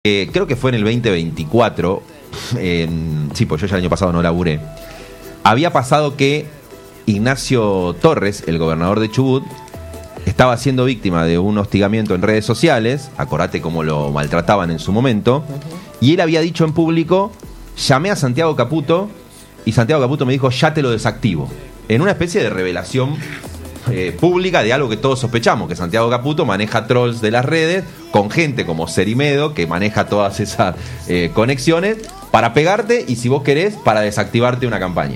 creo que fue en el 2024, sí, pues yo ya el año pasado no laburé, había pasado que Ignacio Torres, el gobernador de Chubut, estaba siendo víctima de un hostigamiento en redes sociales, acordate cómo lo maltrataban en su momento, y él había dicho en público, llamé a Santiago Caputo, y Santiago Caputo me dijo, ya te lo desactivo, en una especie de revelación pública de algo que todos sospechamos, que Santiago Caputo maneja trolls de las redes con gente como Cerimedo, que maneja todas esas conexiones para pegarte y, si vos querés, para desactivarte una campaña.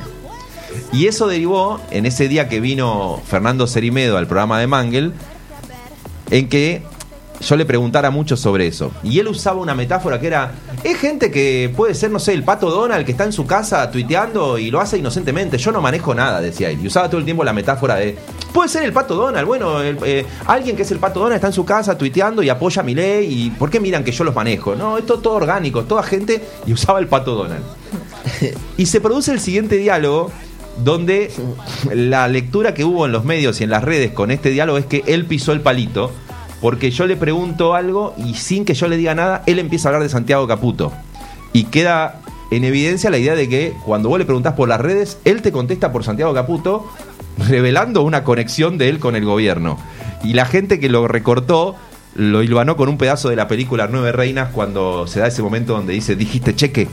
Y eso derivó en ese día que vino Fernando Cerimedo al programa de Mangel, en que yo le preguntara mucho sobre eso. Y él usaba una metáfora que era, es gente que puede ser, no sé, el Pato Donald que está en su casa tuiteando y lo hace inocentemente. Yo no manejo nada, decía él. Y usaba todo el tiempo la metáfora de, puede ser el Pato Donald. Bueno, alguien que es el Pato Donald está en su casa tuiteando y apoya a Milei. ¿Y por qué miran que yo los manejo? No, esto es todo orgánico, toda gente. Y usaba el Pato Donald. Y se produce el siguiente diálogo, donde la lectura que hubo en los medios y en las redes con este diálogo es que él pisó el palito, porque yo le pregunto algo y sin que yo le diga nada, él empieza a hablar de Santiago Caputo. Y queda en evidencia la idea de que cuando vos le preguntás por las redes, él te contesta por Santiago Caputo, revelando una conexión de él con el gobierno. Y la gente que lo recortó lo hilvanó con un pedazo de la película Nueve Reinas, cuando se da ese momento donde dice, dijiste cheque,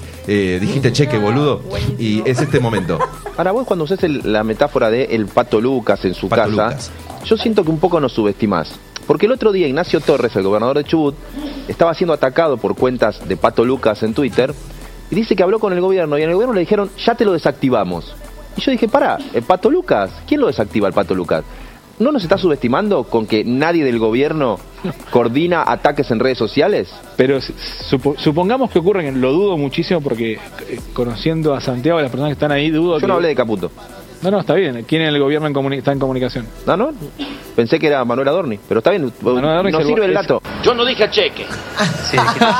boludo. Y es este momento. Ahora, vos cuando usás la metáfora de el Pato Lucas en su Pato casa, Lucas, yo siento que un poco nos subestimás. Porque el otro día Ignacio Torres, el gobernador de Chubut, estaba siendo atacado por cuentas de Pato Lucas en Twitter, y dice que habló con el gobierno, y en el gobierno le dijeron, ya te lo desactivamos. Y yo dije, pará, ¿el Pato Lucas? ¿Quién lo desactiva el Pato Lucas? ¿No nos está subestimando con que nadie del gobierno coordina ataques en redes sociales? Pero supongamos que ocurren, lo dudo muchísimo porque conociendo a Santiago y las personas que están ahí, dudo. Yo no hablé de Caputo. No, está bien. ¿Quién en el gobierno está en comunicación? No. Pensé que era Manuel Adorni, pero está bien. No sirve el dato. Yo no dije cheque. Sí,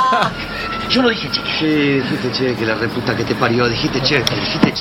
yo no dije cheque. Sí, dijiste cheque, la reputa que te parió. Dijiste cheque.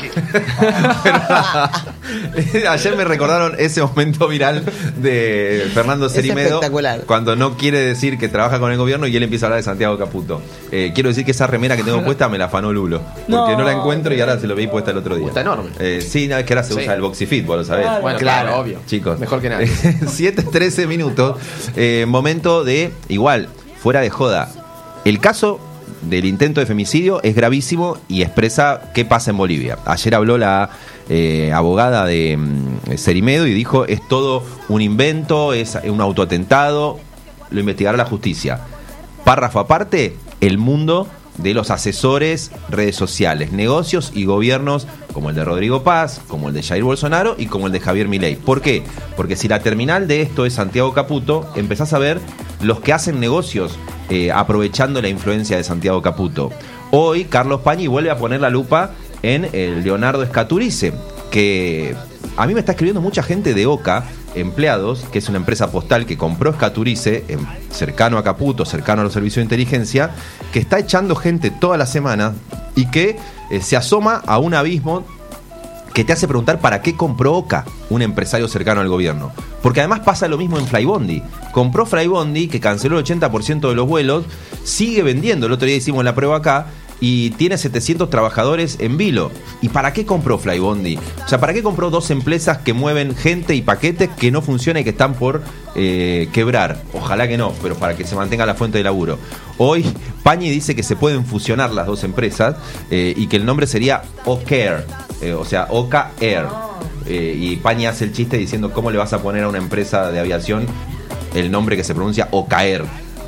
Ayer me recordaron ese momento viral de Fernando Cerimedo, cuando no quiere decir que trabaja con el gobierno y él empieza a hablar de Santiago Caputo. Quiero decir que esa remera que tengo puesta me la afanó Lulo, porque no la encuentro y ahora se lo vi puesta el otro día. Está enorme. Sí, no, es que ahora se usa el Boxifit, vos lo sabés. Bueno, claro, obvio. Chicos, mejor que nadie. 7:13 minutos. Momento de, igual, fuera de joda. El caso del intento de femicidio es gravísimo y expresa qué pasa en Bolivia. Ayer habló la abogada de Cerimedo y dijo, es todo un invento, es un autoatentado, lo investigará la justicia. Párrafo aparte, el mundo de los asesores, redes sociales, negocios y gobiernos como el de Rodrigo Paz, como el de Jair Bolsonaro y como el de Javier Milei. ¿Por qué? Porque si la terminal de esto es Santiago Caputo, empezás a ver los que hacen negocios aprovechando la influencia de Santiago Caputo. Hoy Carlos Pañi vuelve a poner la lupa en el Leonardo Scaturice, que a mí me está escribiendo mucha gente de OCA, empleados, que es una empresa postal que compró Scaturice, cercano a Caputo, cercano a los servicios de inteligencia, que está echando gente toda la semana y que se asoma a un abismo que te hace preguntar para qué compró OCA, un empresario cercano al gobierno. Porque además pasa lo mismo en Flybondi. Compró Flybondi, que canceló el 80% de los vuelos, sigue vendiendo, el otro día hicimos la prueba acá, y tiene 700 trabajadores en vilo. ¿Y para qué compró Flybondi? O sea, ¿para qué compró dos empresas que mueven gente y paquetes que no funcionan y que están por quebrar? Ojalá que no, pero para que se mantenga la fuente de laburo. Hoy Pañi dice que se pueden fusionar las dos empresas y que el nombre sería OCAIR, o sea, OCA Air. Y Pañi hace el chiste diciendo, ¿cómo le vas a poner a una empresa de aviación el nombre que se pronuncia OCAIR?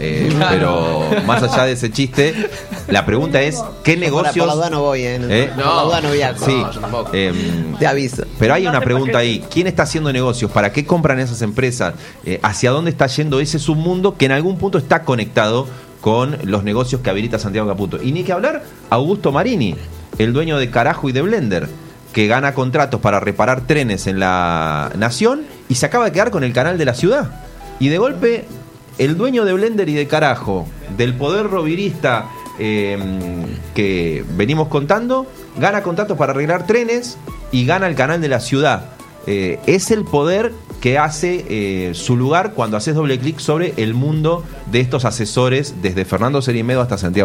Pero más allá de ese chiste, la pregunta es, ¿qué negocios? Por la duda no voy, No, por la duda no viajo. Sí, yo tampoco. Te aviso. pero hay una pregunta ahí, ¿quién está haciendo negocios? ¿Para qué compran esas empresas? ¿Hacia dónde está yendo ese submundo que en algún punto está conectado con los negocios que habilita Santiago Caputo? Y ni que hablar, Augusto Marini, el dueño de Carajo y de Blender, que gana contratos para reparar trenes en la Nación y se acaba de quedar con el canal de la ciudad. Y de golpe, el dueño de Blender y de Carajo, del poder rovirista que venimos contando, gana contratos para arreglar trenes y gana el canal de la ciudad. Es el poder que hace su lugar cuando haces doble clic sobre el mundo de estos asesores, desde Fernando Serimedo hasta Santiago